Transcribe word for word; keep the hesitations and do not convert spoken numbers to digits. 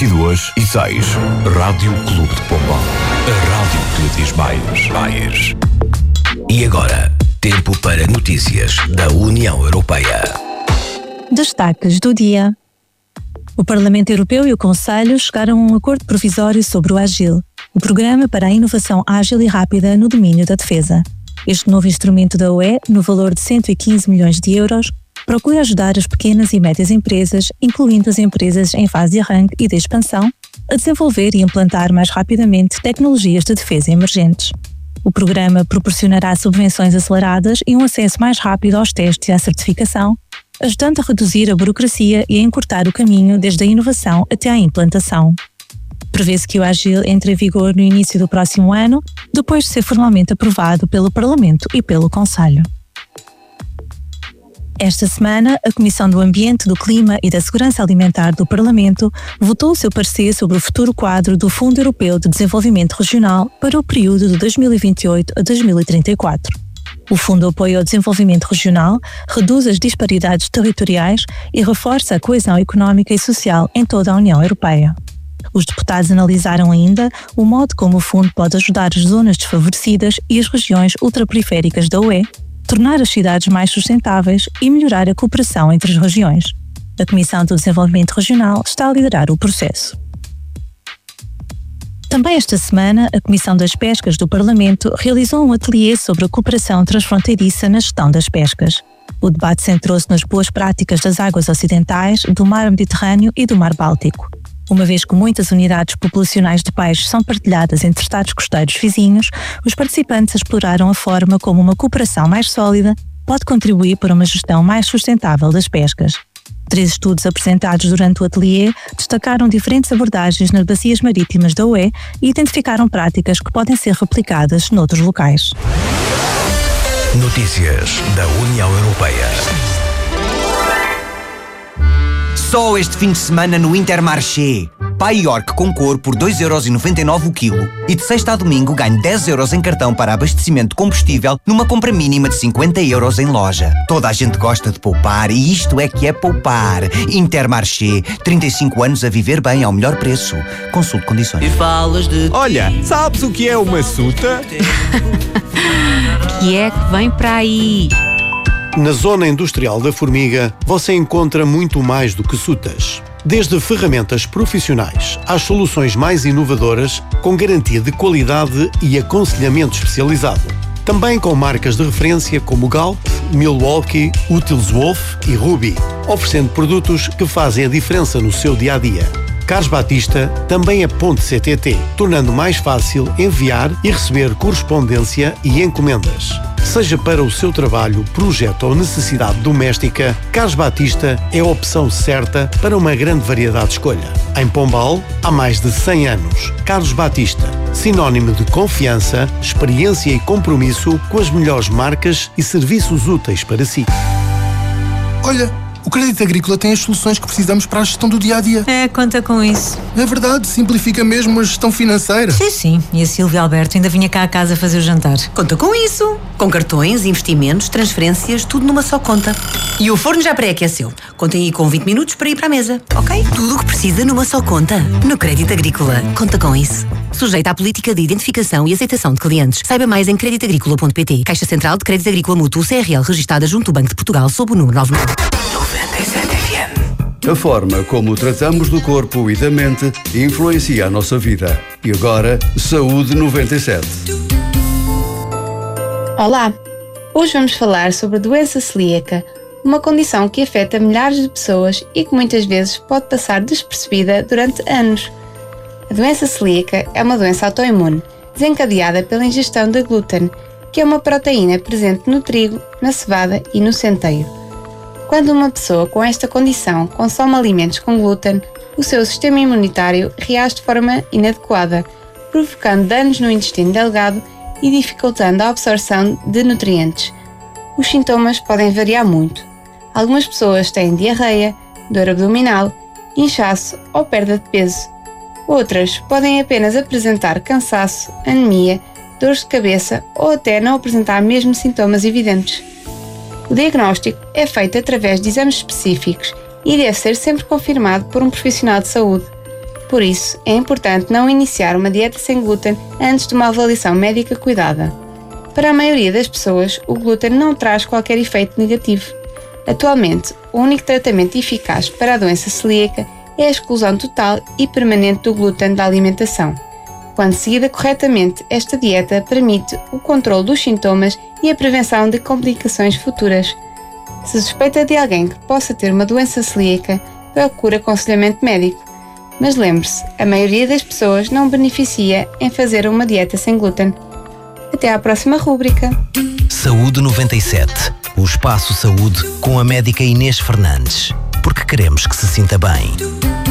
e duas e seis. Rádio Clube de Pombal. A rádio que lhe diz mais. mais. E agora, tempo para notícias da União Europeia. Destaques do dia. O Parlamento Europeu e o Conselho chegaram a um acordo provisório sobre o AGIL, o Programa para a Inovação Ágil e Rápida no domínio da defesa. Este novo instrumento da U E, no valor de cento e quinze milhões de euros, procura ajudar as pequenas e médias empresas, incluindo as empresas em fase de arranque e de expansão, a desenvolver e implantar mais rapidamente tecnologias de defesa emergentes. O programa proporcionará subvenções aceleradas e um acesso mais rápido aos testes e à certificação, ajudando a reduzir a burocracia e a encurtar o caminho desde a inovação até à implantação. Prevê-se que o AGIL entre em vigor no início do próximo ano, depois de ser formalmente aprovado pelo Parlamento e pelo Conselho. Esta semana, a Comissão do Ambiente, do Clima e da Segurança Alimentar do Parlamento votou o seu parecer sobre o futuro quadro do Fundo Europeu de Desenvolvimento Regional para o período de dois mil e vinte e oito a dois mil e trinta e quatro. O Fundo de Apoio ao Desenvolvimento Regional reduz as disparidades territoriais e reforça a coesão económica e social em toda a União Europeia. Os deputados analisaram ainda o modo como o fundo pode ajudar as zonas desfavorecidas e as regiões ultraperiféricas da U E, tornar as cidades mais sustentáveis e melhorar a cooperação entre as regiões. A Comissão do Desenvolvimento Regional está a liderar o processo. Também esta semana, a Comissão das Pescas do Parlamento realizou um ateliê sobre a cooperação transfronteiriça na gestão das pescas. O debate centrou-se nas boas práticas das águas ocidentais, do Mar Mediterrâneo e do Mar Báltico. Uma vez que muitas unidades populacionais de peixes são partilhadas entre estados costeiros vizinhos, os participantes exploraram a forma como uma cooperação mais sólida pode contribuir para uma gestão mais sustentável das pescas. Três estudos apresentados durante o ateliê destacaram diferentes abordagens nas bacias marítimas da U E e identificaram práticas que podem ser replicadas noutros locais. Notícias da União Europeia. Só este fim de semana no Intermarché. Pai York com cor por dois euros e noventa e nove o quilo. E de sexta a domingo ganho dez euros em cartão para abastecimento de combustível numa compra mínima de cinquenta euros em loja. Toda a gente gosta de poupar e isto é que é poupar. Intermarché. trinta e cinco anos a viver bem ao melhor preço. Consulte condições. E falas de... Olha, sabes o que é uma suta? Que é que vem para aí? Na zona industrial da Formiga, você encontra muito mais do que sutas. Desde ferramentas profissionais às soluções mais inovadoras, com garantia de qualidade e aconselhamento especializado. Também com marcas de referência como Galp, Milwaukee, Utilswolf e Ruby, oferecendo produtos que fazem a diferença no seu dia-a-dia. Carlos Batista também é ponto C T T, tornando mais fácil enviar e receber correspondência e encomendas. Seja para o seu trabalho, projeto ou necessidade doméstica, Carlos Batista é a opção certa para uma grande variedade de escolha. Em Pombal, há mais de cem anos. Carlos Batista, sinónimo de confiança, experiência e compromisso com as melhores marcas e serviços úteis para si. Olha, o Crédito Agrícola tem as soluções que precisamos para a gestão do dia-a-dia. É, conta com isso. É verdade, simplifica mesmo a gestão financeira. Sim, sim. E a Silvia Alberto ainda vinha cá a casa fazer o jantar. Conta com isso. Com cartões, investimentos, transferências, tudo numa só conta. E o forno já pré-aqueceu. Contem aí com vinte minutos para ir para a mesa, ok? Tudo o que precisa numa só conta. No Crédito Agrícola. Conta com isso. Sujeita à política de identificação e aceitação de clientes. Saiba mais em crédito agrícola ponto pt. Caixa Central de Crédito Agrícola Mútuo C R L, registada junto ao Banco de Portugal, sob o número nove nove. noventa e sete F M. A forma como tratamos do corpo e da mente influencia a nossa vida. E agora, Saúde noventa e sete. Olá! Hoje vamos falar sobre a doença celíaca, uma condição que afeta milhares de pessoas e que muitas vezes pode passar despercebida durante anos. A doença celíaca é uma doença autoimune, desencadeada pela ingestão de glúten, que é uma proteína presente no trigo, na cevada e no centeio. Quando uma pessoa com esta condição consome alimentos com glúten, o seu sistema imunitário reage de forma inadequada, provocando danos no intestino delgado e dificultando a absorção de nutrientes. Os sintomas podem variar muito. Algumas pessoas têm diarreia, dor abdominal, inchaço ou perda de peso. Outras podem apenas apresentar cansaço, anemia, dores de cabeça ou até não apresentar mesmo sintomas evidentes. O diagnóstico é feito através de exames específicos e deve ser sempre confirmado por um profissional de saúde. Por isso, é importante não iniciar uma dieta sem glúten antes de uma avaliação médica cuidada. Para a maioria das pessoas, o glúten não traz qualquer efeito negativo. Atualmente, o único tratamento eficaz para a doença celíaca é a exclusão total e permanente do glúten da alimentação. Quando seguida corretamente, esta dieta permite o controle dos sintomas e a prevenção de complicações futuras. Se suspeita de alguém que possa ter uma doença celíaca, procure aconselhamento médico. Mas lembre-se, a maioria das pessoas não beneficia em fazer uma dieta sem glúten. Até à próxima rúbrica. Saúde noventa e sete. O Espaço Saúde com a médica Inês Fernandes. Porque queremos que se sinta bem.